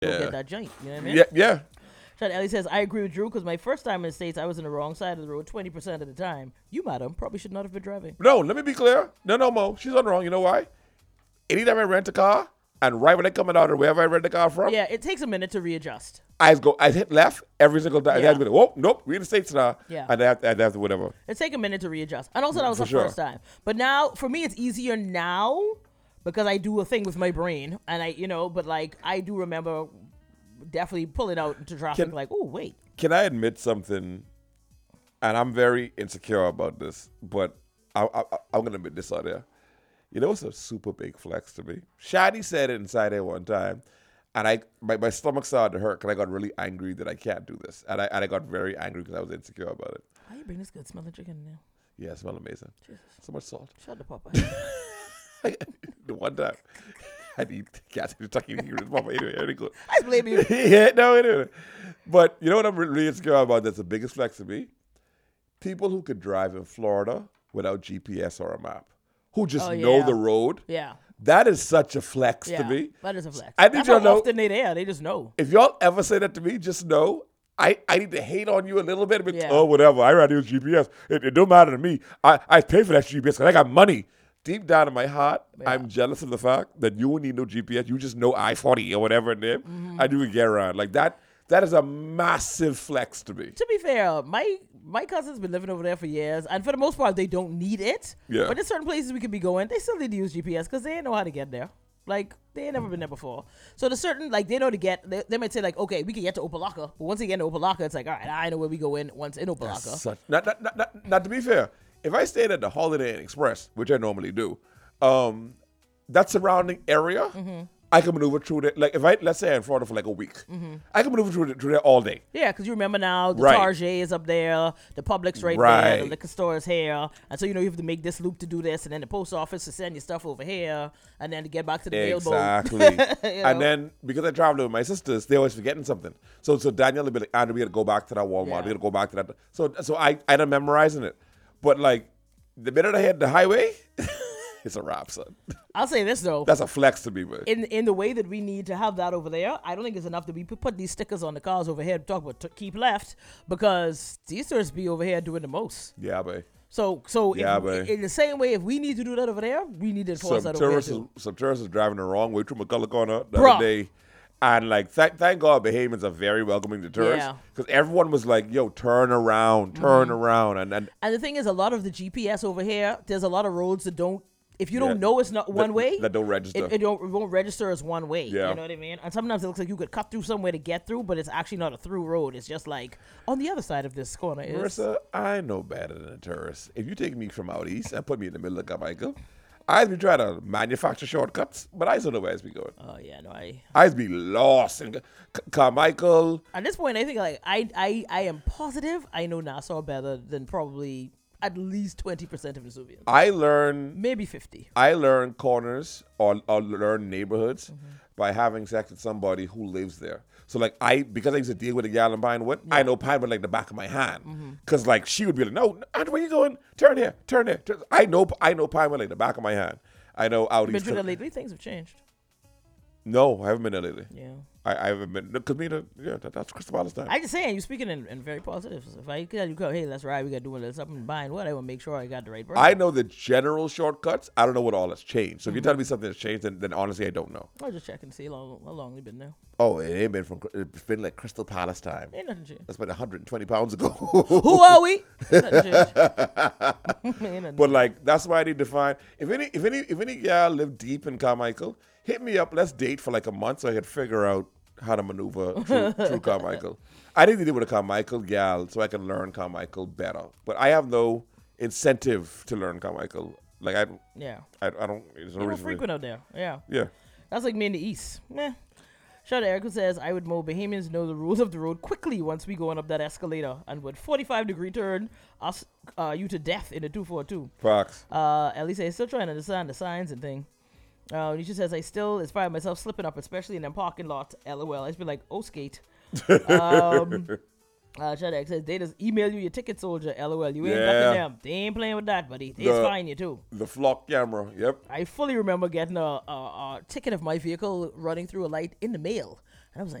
go get that joint. You know what I mean? Yeah, yeah. Chad Ellie says, I agree with Drew because my first time in the States, I was on the wrong side of the road 20% of the time. You, madam, probably should not have been driving. No, let me be clear. No, Mo. She's on wrong. You know why? Anytime I rent a car, and right when I coming out or wherever I rent the car from, Yeah, it takes a minute to readjust. I hit left every single time. Yeah. I go, whoa, nope, we're in the States now. Yeah. And I have to whatever. It takes a minute to readjust. And also, that was For the sure. first time. But now, for me, it's easier now because I do a thing with my brain. And but like, I do remember definitely pulling out into traffic like, oh, wait. Can I admit something? And I'm very insecure about this, but I'm going to admit this out there. You know, it's a super big flex to me. Shadi said it inside there one time, and my stomach started to hurt because I got really angry that I can't do this. And I got very angry because I was insecure about it. How you bring this good smelling chicken in there? Yeah, it smelled amazing. Jesus. So much salt. Shut the Popeye. The one time I need gas in Kentucky to hear this Papa anyway. Very good. I blame you. Yeah, no, anyway. But you know what I'm really insecure about that's the biggest flex to me? People who could drive in Florida without GPS or a map. Who just know the road. Yeah. That is such a flex Yeah. to me. That is a flex. I need That's y'all how know. often they there. They just know. If y'all ever say that to me, just know I need to hate on you a little bit. But, Yeah. oh, whatever. I rather use GPS. It don't matter to me. I pay for that GPS because I got money. Deep down in my heart, I'm jealous of the fact that you don't need no GPS. You just know I-40 or whatever name, and you can get around. Like that is a massive flex to me. To be fair, my cousin's been living over there for years, and for the most part, they don't need it. Yeah. But there's certain places we could be going, they still need to use GPS because they ain't know how to get there. Like, they ain't never been there before. So there's certain, like, they know to get, they might say, like, okay, we can get to Opalaka. But once they get to Opalaka, it's like, all right, I know where we go in once in Opalaka. Not to be fair, if I stayed at the Holiday Inn Express, which I normally do, that surrounding area, I can maneuver through there. Like, let's say I'm in Florida for like a week, I can maneuver through there all day. Yeah, because you remember now, the Right. Target is up there, the Publix right there, Right. the liquor store is here. And so, you have to make this loop to do this, and then the post office to send your stuff over here, and then to get back to the mailboat. Exactly. You And know? then, because I travel with my sisters, they always forgetting something. So Daniel will be like, Andrew, we got to go back to that Walmart. Yeah. We got to go back to that. So I end up memorizing it. But, like, the minute I hit the highway, it's a wrap, son. I'll say this, though. That's a flex to me, man. In the way that we need to have that over there, I don't think it's enough that we put these stickers on the cars over here to talk about keep left, because these tourists be over here doing the most. Yeah, babe. So Yeah, if, babe. in the same way, if we need to do that over there, we need to enforce that over here too. Some tourists is driving the wrong way through McCullough Corner the Bruh. other day. And, like, thank God Bahamians are very welcoming to tourists. Yeah. Because everyone was like, yo, turn around. And And the thing is, a lot of the GPS over here, there's a lot of roads that don't. If you don't know it's not one way, that don't register. It won't register as one way. Yeah. You know what I mean? And sometimes it looks like you could cut through somewhere to get through, but it's actually not a through road. It's just like on the other side of this corner is. Marissa, I know better than a tourist. If you take me from out east and put me in the middle of Carmichael, I'd be trying to manufacture shortcuts, but I don't know where I'd be going. Oh yeah, no, I'd be lost in Carmichael. At this point, I think like I am positive I know Nassau better than probably at least 20% of Vesuvians. I learn Maybe 50. corners or learn neighborhoods by having sex with somebody who lives there. So like because I used to deal with a gal in Pinewood, I know Pinewood like the back of my hand. Cause like she would be like, no, Andrew, where you going? Turn here. I know Pinewood like the back of my hand. I know out Been east. through there lately, things have changed. No, I haven't been there lately. Yeah. I haven't been. Because that's Crystal Palace time. I just saying, you're speaking in very positive. If I tell you, hey, let's ride, we got to do a little something buying what, I want to make sure I got the right person. I know the general shortcuts. I don't know what all has changed. So if you're telling me something has changed, then honestly, I don't know. I'll just check and see how long they've been there. Oh, it's been like Crystal Palace time. Ain't nothing changed. That's been 120 pounds ago. Who are we? Ain't nothing changed. Ain't nothing But like that's why I need to find if any gal live deep in Carmichael, hit me up. Let's date for like a month so I can figure out how to maneuver through Carmichael. I need to deal with a Carmichael gal so I can learn Carmichael better. But I have no incentive to learn Carmichael. Like I don't. There's no You don't reason. frequent out there. Yeah. Yeah. That's like me in the East. Meh. Shout out Erica says, I would know Bahamians know the rules of the road quickly once we going up that escalator, and with 45-degree turn, us you to death in the 242. Fox. Ellie says, still trying to understand the signs and thing. Nisha says, I still inspire myself slipping up, especially in them parking lot. LOL. I just be like, oh, skate. Shadak says, they just email you your ticket, soldier. LOL. You ain't ducking them. They ain't playing with that, buddy. They fine you too. The flock camera. Yep. I fully remember getting a ticket of my vehicle running through a light in the mail. And I was like,